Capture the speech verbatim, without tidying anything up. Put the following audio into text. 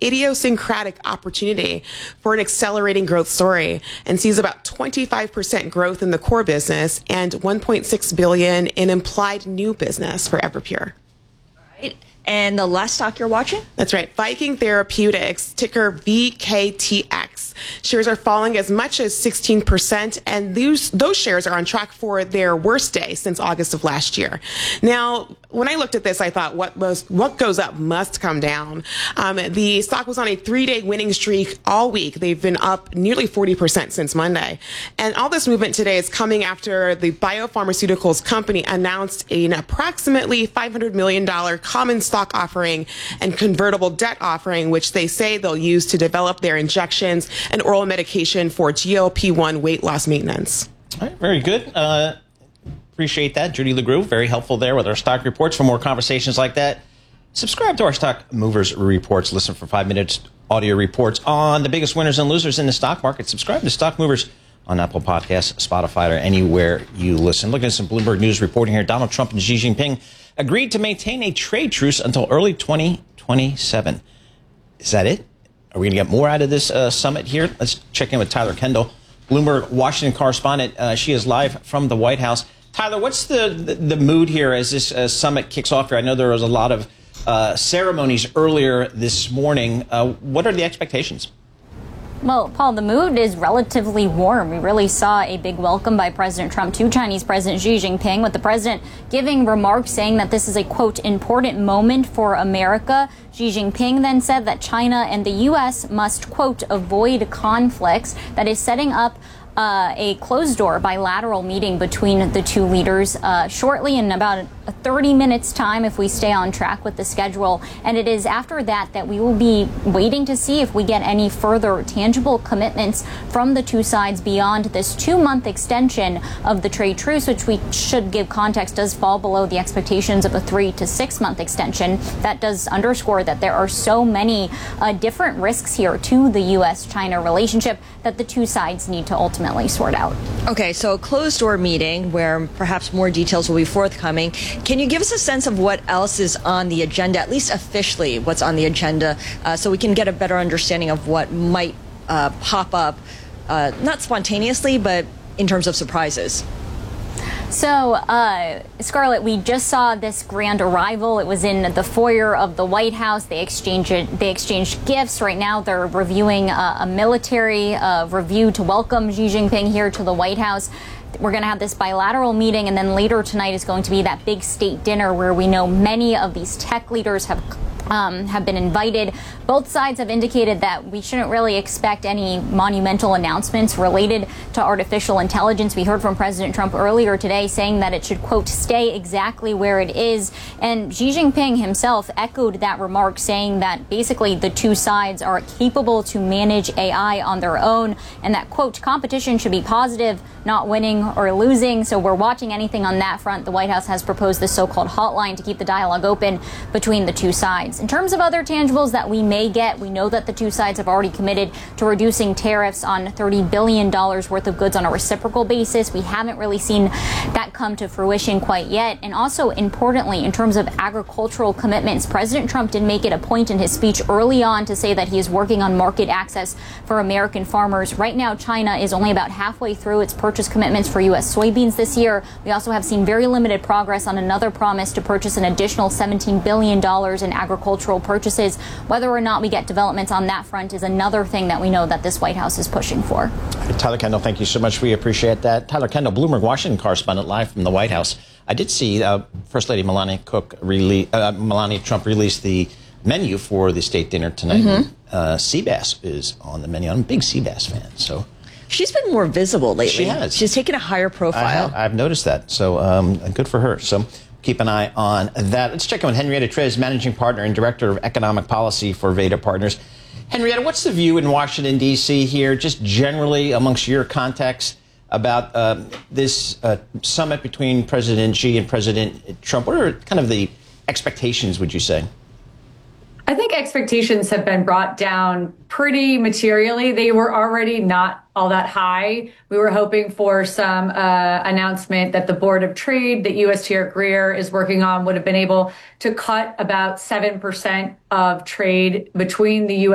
idiosyncratic opportunity for an accelerating growth story and sees about twenty-five percent growth in the core business and one point six billion dollars in implied new business for Everpure. Right. And the last stock you're watching? That's right. Viking Therapeutics, ticker V K T X. Shares are falling as much as sixteen percent, and those, those shares are on track for their worst day since August of last year. Now, when I looked at this, I thought what most, what goes up must come down. Um, the stock was on a three-day winning streak all week. They've been up nearly forty percent since Monday. And all this movement today is coming after the biopharmaceuticals company announced an approximately five hundred million dollars common stock offering and convertible debt offering, which they say they'll use to develop their injections and oral medication for G L P one weight loss maintenance. All right, very good. Uh, appreciate that. Judy LeGroux, very helpful there with our stock reports. For more conversations like that, subscribe to our Stock Movers Reports. Listen for five minutes audio reports on the biggest winners and losers in the stock market. Subscribe to Stock Movers on Apple Podcasts, Spotify, or anywhere you listen. Looking at some Bloomberg News reporting here. Donald Trump and Xi Jinping agreed to maintain a trade truce until early twenty twenty-seven. Is that it? Are we going to get more out of this uh, summit here? Let's check in with Tyler Kendall, Bloomberg Washington correspondent. Uh, she is live from the White House. Tyler, what's the, the, the mood here as this uh, summit kicks off here? I know there was a lot of uh, ceremonies earlier this morning. Uh, what are the expectations? Well, Paul, the mood is relatively warm. We really saw a big welcome by President Trump to Chinese President Xi Jinping, with the president giving remarks saying that this is a, quote, important moment for America. Xi Jinping then said that China and the U S must, quote, avoid conflicts, that is setting up Uh, a closed-door bilateral meeting between the two leaders uh, shortly in about thirty minutes time if we stay on track with the schedule. And it is after that that we will be waiting to see if we get any further tangible commitments from the two sides beyond this two-month extension of the trade truce, which we should give context does fall below the expectations of a three to six-month extension. That does underscore that there are so many uh, different risks here to the U S China relationship that the two sides need to ultimately sort out. Okay, so a closed-door meeting where perhaps more details will be forthcoming. Can you give us a sense of what else is on the agenda, at least officially what's on the agenda, uh, so we can get a better understanding of what might uh, pop up, uh, not spontaneously, but in terms of surprises? So, uh, Scarlett, we just saw this grand arrival. It was in the foyer of the White House. They exchanged they exchanged gifts. Right now, they're reviewing uh, a military uh, review to welcome Xi Jinping here to the White House. We're going to have this bilateral meeting, and then later tonight is going to be that big state dinner where we know many of these tech leaders have Um, have been invited. Both sides have indicated that we shouldn't really expect any monumental announcements related to artificial intelligence. We heard from President Trump earlier today saying that it should, quote, stay exactly where it is. And Xi Jinping himself echoed that remark, saying that basically the two sides are capable to manage A I on their own, and that, quote, competition should be positive, not winning or losing. So we're watching anything on that front. The White House has proposed this so-called hotline to keep the dialogue open between the two sides. In terms of other tangibles that we may get, we know that the two sides have already committed to reducing tariffs on thirty billion dollars worth of goods on a reciprocal basis. We haven't really seen that come to fruition quite yet. And also, importantly, in terms of agricultural commitments, President Trump did make it a point in his speech early on to say that he is working on market access for American farmers. Right now, China is only about halfway through its purchase commitments for U S soybeans this year. We also have seen very limited progress on another promise to purchase an additional seventeen billion dollars in agricultural cultural purchases. Whether or not we get developments on that front is another thing that we know that this White House is pushing for. Tyler Kendall, thank you so much. We appreciate that. Tyler Kendall, Bloomberg Washington correspondent, live from the White House. I did see uh, First Lady Melania Cook rele- uh, Melania Trump release the menu for the state dinner tonight. Mm-hmm. Uh, sea bass is on the menu. I'm a big sea bass fan, so. She's been more visible lately. She has. She's taken a higher profile. I have, I've noticed that, so um, good for her. So. Keep an eye on that. Let's check in with Henrietta Trez, Managing Partner and Director of Economic Policy for Veda Partners. Henrietta, what's the view in Washington, D C here, just generally amongst your contacts about uh, this uh, summit between President Xi and President Trump? What are kind of the expectations, would you say? I think expectations have been brought down pretty materially. They were already not all that high. We were hoping for some uh, announcement that the Board of Trade that U S Chair Greer is working on would have been able to cut about seven percent of trade between the U S